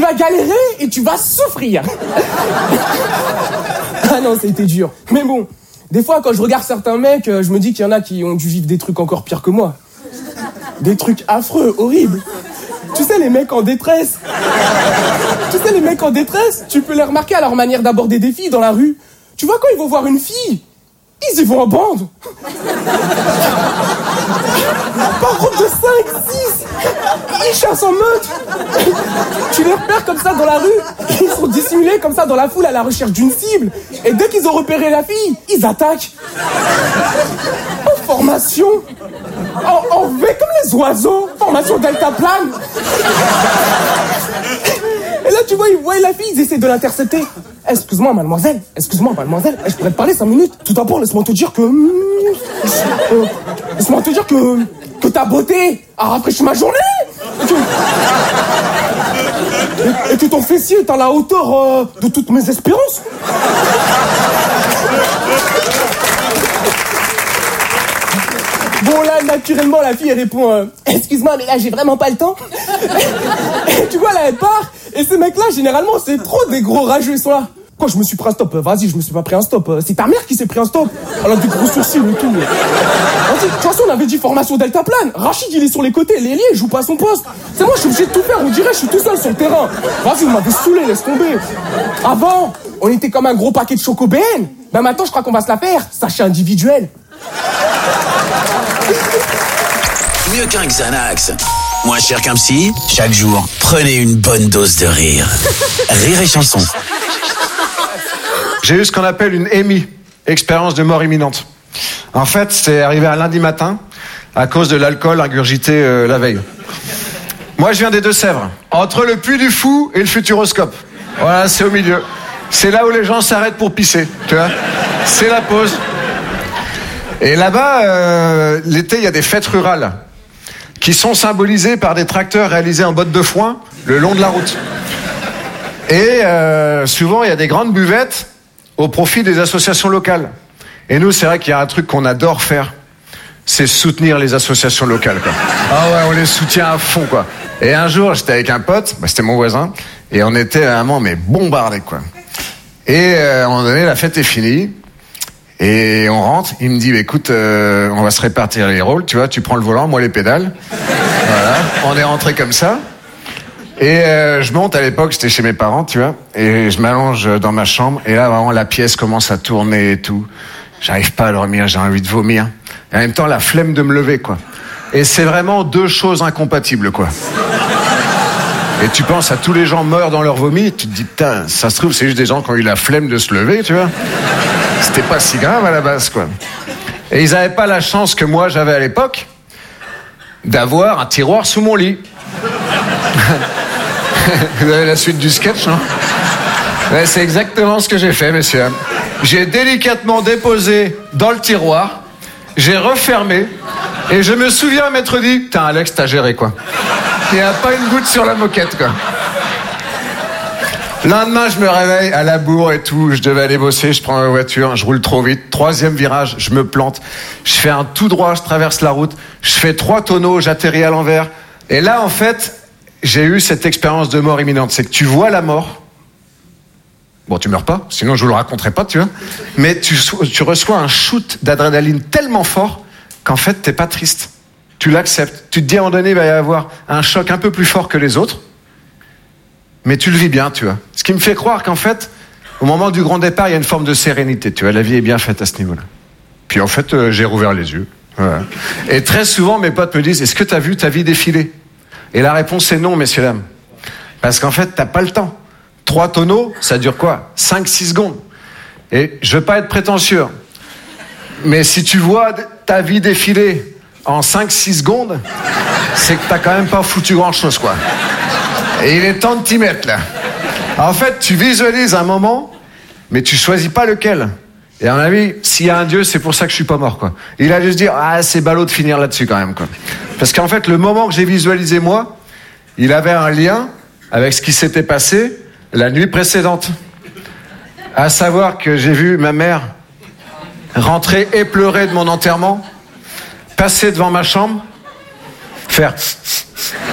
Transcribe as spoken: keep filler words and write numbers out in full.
vas galérer et tu vas souffrir. Ah non, ça a été dur. Mais bon, des fois, quand je regarde certains mecs, je me dis qu'il y en a qui ont dû vivre des trucs encore pires que moi. Des trucs affreux, horribles. Tu sais, les mecs en détresse. Tu sais, les mecs en détresse, tu peux les remarquer à leur manière d'aborder des filles dans la rue. Tu vois, quand ils vont voir une fille, ils y vont en bande. Par groupe de cinq, six. Ils chassent en meute. Tu les repères comme ça dans la rue. Ils sont dissimulés comme ça dans la foule à la recherche d'une cible. Et dès qu'ils ont repéré la fille, ils attaquent. En formation. En, en V comme les oiseaux. Formation deltaplane. Et là, tu vois, ils voient la fille, ils essaient de l'intercepter. Excuse-moi, mademoiselle. Excuse-moi, mademoiselle. Je pourrais te parler cinq minutes. Tout d'abord, laisse-moi te dire que... Euh, laisse-moi te dire que... Que ta beauté a rafraîchi ma journée. Et que, et, et que ton fessier est à la hauteur euh, de toutes mes espérances. Bon, là, naturellement, la fille, elle répond euh, « Excuse-moi, mais là, j'ai vraiment pas le temps. » Et tu vois, là, elle part. Et ces mecs-là, généralement, c'est trop des gros rageux. Ils sont là. Quoi, je me suis pris un stop? Vas-y, je me suis pas pris un stop. C'est ta mère qui s'est pris un stop. Elle a des gros sourcils et tout. Vas-y, de toute façon, on avait dit formation deltaplane. Rachid, il est sur les côtés. L'ailier, il joue pas à son poste. C'est moi, je suis obligé de tout faire. On dirait, je suis tout seul sur le terrain. Vas-y, vous m'avez saoulé, laisse tomber. Avant, on était comme un gros paquet de choco B N. Ben maintenant, je crois qu'on va se la faire. Sachet individuel. Mieux qu'un Xanax. Moins cher qu'un psy. Chaque jour, prenez une bonne dose de rire. Rire et chanson. J'ai eu ce qu'on appelle une E M I, expérience de mort imminente. En fait, c'est arrivé un lundi matin à cause de l'alcool ingurgité euh, la veille. Moi, je viens des Deux-Sèvres, entre le Puy du Fou et le Futuroscope. Voilà, c'est au milieu. C'est là où les gens s'arrêtent pour pisser, tu vois. C'est la pause. Et là-bas, euh, l'été, il y a des fêtes rurales qui sont symbolisées par des tracteurs réalisés en bottes de foin le long de la route. Et euh, souvent, il y a des grandes buvettes au profit des associations locales. Et nous, c'est vrai qu'il y a un truc qu'on adore faire, c'est soutenir les associations locales, quoi. Ah ouais, on les soutient à fond, quoi. Et un jour, j'étais avec un pote, bah, c'était mon voisin, et on était vraiment, mais bombardés, quoi. Et euh, à un moment donné, la fête est finie, et on rentre, il me dit, bah, écoute, euh, on va se répartir les rôles, tu vois, tu prends le volant, moi les pédales. Voilà, on est rentré comme ça. Et euh, je monte, à l'époque, j'étais chez mes parents, tu vois, et je m'allonge dans ma chambre, et là, vraiment, la pièce commence à tourner et tout. J'arrive pas à dormir, j'ai envie de vomir. Et en même temps, la flemme de me lever, quoi. Et c'est vraiment deux choses incompatibles, quoi. Et tu penses à tous les gens morts dans leur vomi, et tu te dis, putain, ça se trouve, c'est juste des gens qui ont eu la flemme de se lever, tu vois. C'était pas si grave à la base, quoi. Et ils avaient pas la chance que moi, j'avais à l'époque, d'avoir un tiroir sous mon lit. Vous avez la suite du sketch, non? Ouais, c'est exactement ce que j'ai fait, messieurs. J'ai délicatement déposé dans le tiroir, j'ai refermé, et je me souviens m'être dit, putain, Alex, t'as géré, quoi. Il n'y a pas une goutte sur la moquette, quoi. Le lendemain, je me réveille à la bourre et tout, je devais aller bosser, je prends la voiture, je roule trop vite, troisième virage, je me plante, je fais un tout droit, je traverse la route, je fais trois tonneaux, j'atterris à l'envers, et là, en fait, j'ai eu cette expérience de mort imminente. C'est que tu vois la mort. Bon, tu meurs pas, sinon je vous le raconterai pas, tu vois. Mais tu, tu reçois un shoot d'adrénaline tellement fort qu'en fait, t'es pas triste. Tu l'acceptes. Tu te dis à un moment donné, il va y avoir un choc un peu plus fort que les autres. Mais tu le vis bien, tu vois. Ce qui me fait croire qu'en fait, au moment du grand départ, il y a une forme de sérénité, tu vois. La vie est bien faite à ce niveau-là. Puis en fait, euh, j'ai rouvert les yeux. Voilà. Et très souvent, mes potes me disent, est-ce que t'as vu ta vie défiler? Et la réponse est non, messieurs, dames. Parce qu'en fait, t'as pas le temps. Trois tonneaux, ça dure quoi? cinq six secondes. Et je veux pas être prétentieux, mais si tu vois ta vie défiler en cinq six secondes, c'est que t'as quand même pas foutu grand-chose, quoi. Et il est temps de t'y mettre, là. En fait, tu visualises un moment, mais tu choisis pas lequel. Et à mon avis, s'il y a un Dieu, c'est pour ça que je suis pas mort, quoi. Il a dû se dire, ah, c'est ballot de finir là-dessus, quand même, quoi. Parce qu'en fait, le moment que j'ai visualisé, moi, il avait un lien avec ce qui s'était passé la nuit précédente. À savoir que j'ai vu ma mère rentrer éplorée de mon enterrement, passer devant ma chambre, faire